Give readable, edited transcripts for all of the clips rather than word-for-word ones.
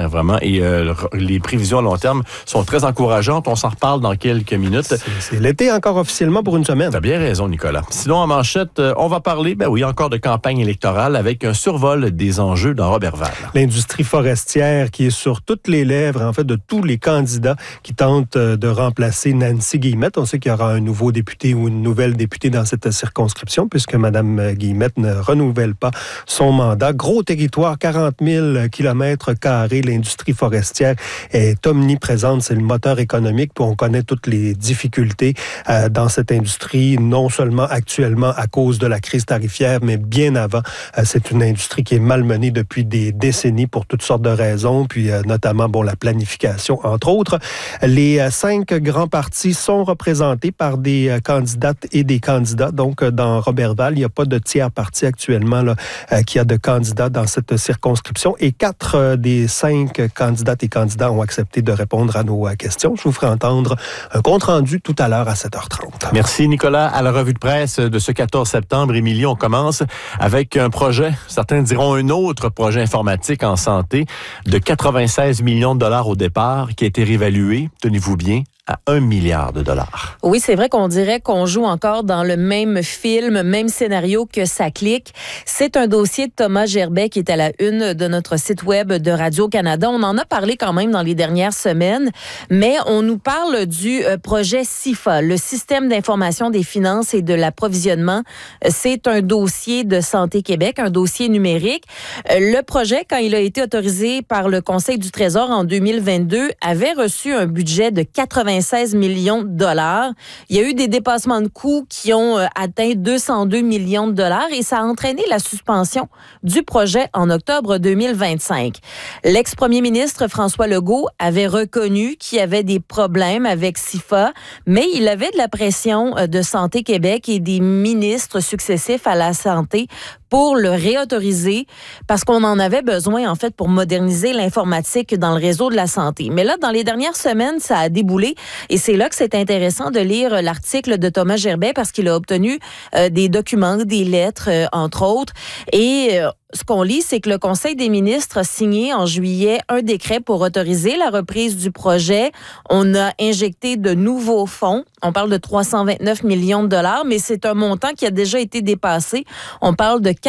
vraiment. Et les prévisions à long terme sont très encourageantes. On s'en reparle dans quelques minutes. C'est l'été encore officiellement pour une semaine. T'as bien raison, Nicolas. Sinon, en manchette, on va parler, encore de campagne électorale avec un survol des enjeux dans Roberval. L'industrie forestière qui est sur toutes les lèvres, en fait, de tous les candidats qui tentent de remplacer Nancy Guillemette. On sait qu'il y aura un nouveau député ou une nouvelle députée dans cette circonscription, puisque Mme Guillemette ne renouvelle pas son mandat. Gros territoire, 40 000 km². L'industrie forestière est omniprésente. C'est le moteur économique. Puis on connaît toutes les difficultés dans cette industrie, non seulement actuellement à cause de la crise tarifaire, mais bien avant. C'est une industrie qui est malmenée depuis des décennies pour toutes sortes de raisons, puis notamment la planification, entre autres. Les 5 grands partis sont représentés par des candidates et des candidats. Donc, dans Roberval, il n'y a pas de tiers parti actuellement qui a de candidats dans cette circonscription. Et 4 des 5 candidates et candidats ont accepté de répondre à nos questions. Je vous ferai entendre un compte-rendu tout à l'heure à 7h30. Merci, Nicolas. À la revue de presse de ce 14 septembre, Émilie, on commence avec un projet, certains diront un autre projet informatique en santé, de 96 millions de dollars au départ, qui a été réévalué, tenez-vous bien, à 1 milliard de dollars. Oui, c'est vrai qu'on dirait qu'on joue encore dans le même film, même scénario que ça clique. C'est un dossier de Thomas Gerbet qui est à la une de notre site web de Radio-Canada. On en a parlé quand même dans les dernières semaines, mais on nous parle du projet SIFA, le Système d'information des finances et de l'approvisionnement. C'est un dossier de Santé Québec, un dossier numérique. Le projet, quand il a été autorisé par le Conseil du Trésor en 2022, avait reçu un budget de 96 millions de dollars. Il y a eu des dépassements de coûts qui ont atteint 202 millions de dollars et ça a entraîné la suspension du projet en octobre 2025. L'ex-premier ministre François Legault avait reconnu qu'il y avait des problèmes avec SIFA, mais il avait de la pression de Santé Québec et des ministres successifs à la santé pour le réautoriser parce qu'on en avait besoin, en fait, pour moderniser l'informatique dans le réseau de la santé. Mais là, dans les dernières semaines, ça a déboulé et c'est là que c'est intéressant de lire l'article de Thomas Gerbet parce qu'il a obtenu des documents, des lettres, entre autres. Et ce qu'on lit, c'est que le Conseil des ministres a signé en juillet un décret pour autoriser la reprise du projet. On a injecté de nouveaux fonds. On parle de 329 millions de dollars, mais c'est un montant qui a déjà été dépassé. On parle de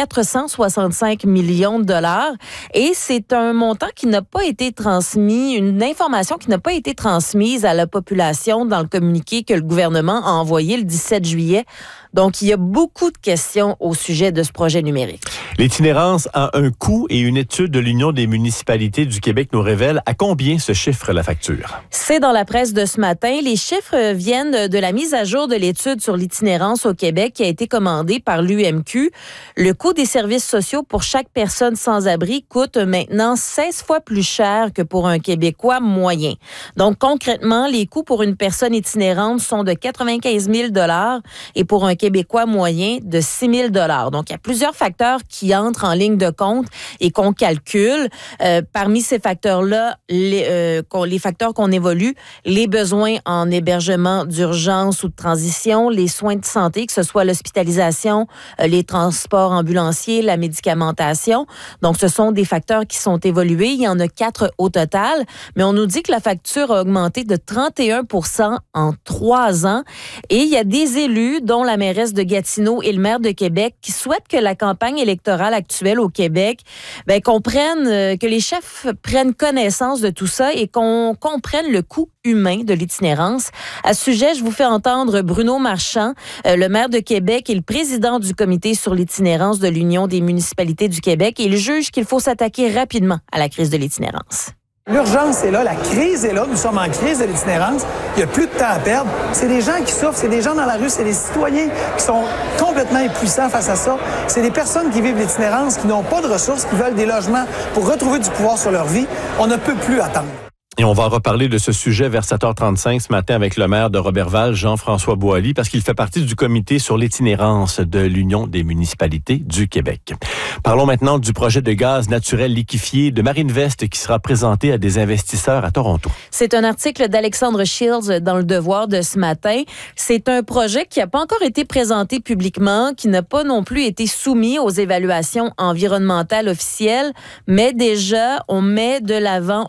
465 millions de dollars et c'est un montant qui n'a pas été transmis, une information qui n'a pas été transmise à la population dans le communiqué que le gouvernement a envoyé le 17 juillet. Donc, il y a beaucoup de questions au sujet de ce projet numérique. L'itinérance a un coût et une étude de l'Union des municipalités du Québec nous révèle à combien se chiffre la facture. C'est dans la presse de ce matin. Les chiffres viennent de la mise à jour de l'étude sur l'itinérance au Québec qui a été commandée par l'UMQ. Le coût des services sociaux pour chaque personne sans-abri coûte maintenant 16 fois plus cher que pour un Québécois moyen. Donc, concrètement, les coûts pour une personne itinérante sont de 95 000 $ et pour un Québécois moyen de 6 000 $. Donc, il y a plusieurs facteurs qui entrent en ligne de compte et qu'on calcule. Parmi ces facteurs-là, les facteurs qu'on évolue, les besoins en hébergement d'urgence ou de transition, les soins de santé, que ce soit l'hospitalisation, les transports ambulanciers, la médicamentation. Donc, ce sont des facteurs qui sont évolués. Il y en a 4 au total, mais on nous dit que la facture a augmenté de 31 % en 3 ans. Et il y a des élus, dont la mairesse de Gatineau et le maire de Québec, qui souhaitent que la campagne électorale actuelle au Québec, que les chefs prennent connaissance de tout ça et qu'on comprenne le coût humain de l'itinérance. À ce sujet, je vous fais entendre Bruno Marchand, le maire de Québec et le président du comité sur l'itinérance de l'Union des municipalités du Québec. Et il juge qu'il faut s'attaquer rapidement à la crise de l'itinérance. L'urgence est là, la crise est là, nous sommes en crise de l'itinérance, il n'y a plus de temps à perdre. C'est des gens qui souffrent, c'est des gens dans la rue, c'est des citoyens qui sont complètement impuissants face à ça. C'est des personnes qui vivent l'itinérance, qui n'ont pas de ressources, qui veulent des logements pour retrouver du pouvoir sur leur vie. On ne peut plus attendre. Et on va reparler de ce sujet vers 7h35 ce matin avec le maire de Roberval, Jean-François Boily, parce qu'il fait partie du comité sur l'itinérance de l'Union des municipalités du Québec. Parlons maintenant du projet de gaz naturel liquéfié de Marine Vest qui sera présenté à des investisseurs à Toronto. C'est un article d'Alexandre Shields dans Le Devoir de ce matin. C'est un projet qui n'a pas encore été présenté publiquement, qui n'a pas non plus été soumis aux évaluations environnementales officielles, mais déjà, on met de l'avant